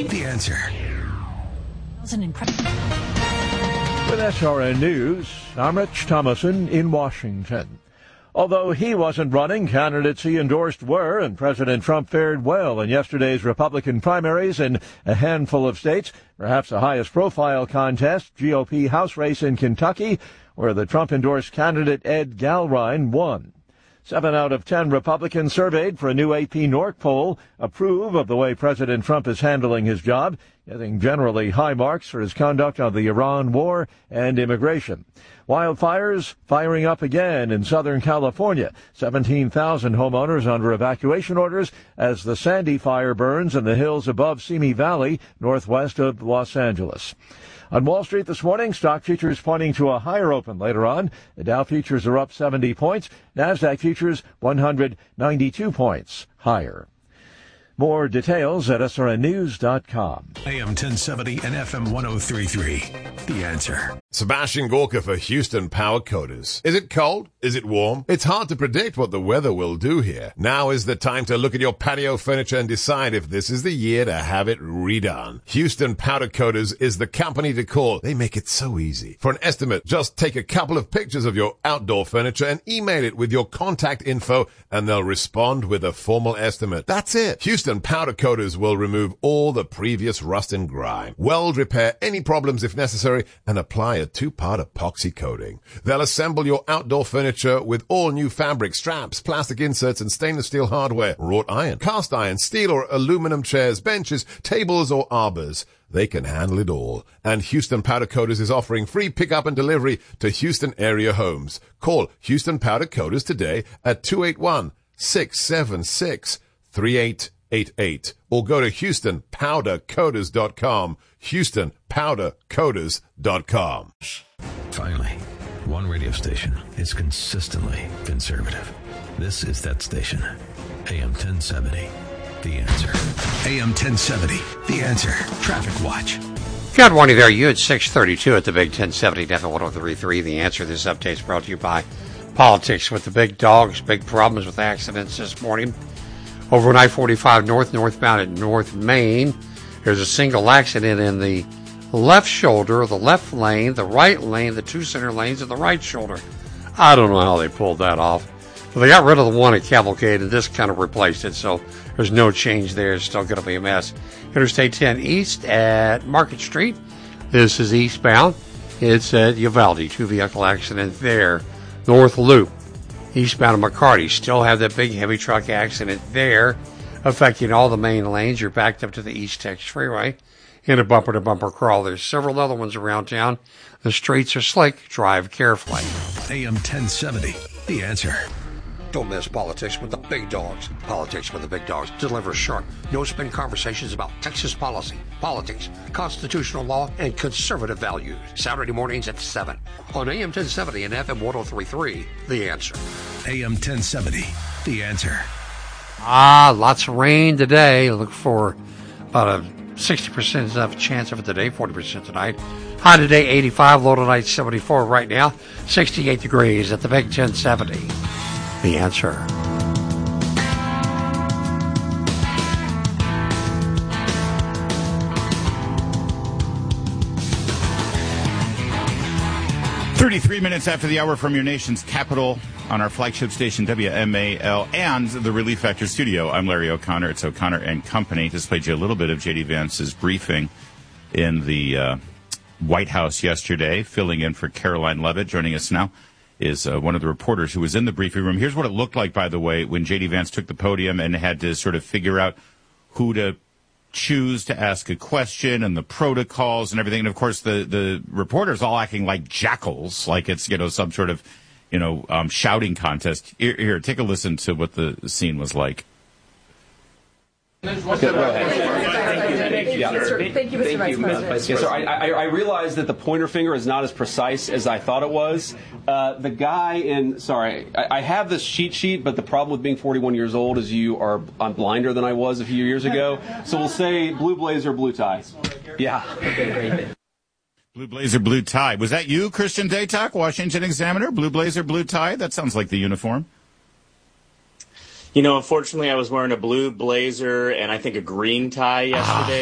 The Answer. With SRN News, I'm Rich Thomason in Washington. Although he wasn't running, candidates he endorsed were, and President Trump fared well in yesterday's Republican primaries in a handful of states, perhaps the highest-profile contest, GOP House race in Kentucky, where the Trump-endorsed candidate Ed Galrine won. 7 out of 10 Republicans surveyed for a new AP North poll approve of the way President Trump is handling his job, getting generally high marks for his conduct on the Iran war and immigration. Wildfires firing up again in Southern California. 17,000 homeowners under evacuation orders as the Sandy fire burns in the hills above Simi Valley, northwest of Los Angeles. On Wall Street this morning, stock futures pointing to a higher open later on. The Dow futures are up 70 points. NASDAQ futures 192 points higher. More details at srnnews.com. AM 1070 and FM 103.3. The Answer. Sebastian Gorka for Houston Power Coaters. Is it cold? Is it warm? It's hard to predict what the weather will do here. Now is the time to look at your patio furniture and decide if this is the year to have it redone. Houston Powder Coaters is the company to call. They make it so easy. For an estimate, just take a couple of pictures of your outdoor furniture and email it with your contact info, and they'll respond with a formal estimate. That's it. Houston Powder Coaters will remove all the previous rust and grime, weld repair any problems if necessary, and apply a 2-part epoxy coating. They'll assemble your outdoor furniture with all new fabric, straps, plastic inserts, and stainless steel hardware, wrought iron, cast iron, steel or aluminum chairs, benches, tables, or arbors. They can handle it all. And Houston Powder Coaters is offering free pickup and delivery to Houston area homes. Call Houston Powder Coaters today at 281-676-3888 or go to HoustonPowderCoaters.com. HoustonPowderCoaters.com. Finally, one radio station is consistently conservative. This is that station. AM 1070. The Answer. AM 1070. The Answer. Traffic Watch. Good morning there. You at 6:32 at the Big 1070 FM 103.3. The Answer. This update is brought to you by Politics with the Big Dogs. Big problems with accidents this morning. Over on I-45 northbound at North Main, there's a single accident in the left shoulder, the left lane, the right lane, the 2 center lanes, and the right shoulder. I don't know how they pulled that off. But they got rid of the one at Cavalcade and this kind of replaced it, so there's no change there. It's still going to be a mess. Interstate 10 East at Market Street. This is eastbound. It's at Uvalde. 2-vehicle accident there. North Loop, eastbound of McCarty. Still have that big heavy truck accident there, affecting all the main lanes. You're backed up to the East Texas Freeway in a bumper-to-bumper crawl. There's several other ones around town. The streets are slick. Drive carefully. AM 1070. The Answer. Don't miss Politics with the Big Dogs. Politics with the Big Dogs delivers sharp, no-spin conversations about Texas policy, politics, constitutional law, and conservative values. Saturday mornings at 7 on AM 1070 and FM 103.3. The Answer. AM 1070. The Answer. Lots of rain today. Look for about a 60% chance of it today, 40% tonight. High today, 85. Low tonight, 74 right now. 68 degrees at the Big 1070. The Answer. Minutes after the hour from your nation's capital on our flagship station WMAL and the Relief Factor studio. I'm Larry O'Connor. It's O'Connor and Company. Just played you a little bit of J.D. Vance's briefing in the White House yesterday, filling in for Caroline Levitt. Joining us now is one of the reporters who was in the briefing room. Here's what it looked like, by the way, when J.D. Vance took the podium and had to sort of figure out who to choose to ask a question and the protocols and everything. And, of course, the reporters all acting like jackals, like it's, some sort of, shouting contest. Here, take a listen to what the scene was like. Okay, go ahead. Thank you, Mr. Vice President. Yes, sir. I realize that the pointer finger is not as precise as I thought it was. The guy I have this cheat sheet, but the problem with being 41 years old is I'm blinder than I was a few years ago. So we'll say blue blazer, blue tie. Yeah. Okay, great. Blue blazer, blue tie. Was that you, Christian Daytok, Washington Examiner? Blue blazer, blue tie? That sounds like the uniform. Unfortunately, I was wearing a blue blazer and I think a green tie yesterday.